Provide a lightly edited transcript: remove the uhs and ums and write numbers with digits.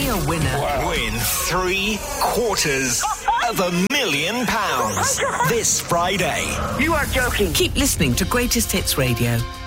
a winner. Win £750,000 this Friday. You are joking. Keep listening to Greatest Hits Radio.